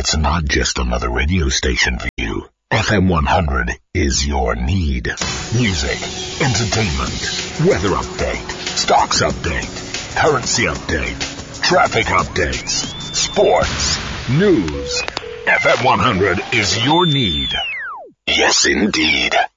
It's not just another radio station for you. FM 100 is your need. Music, entertainment, weather update, stocks update, currency update, traffic updates, sports, news. FM 100 is your need. Yes, indeed.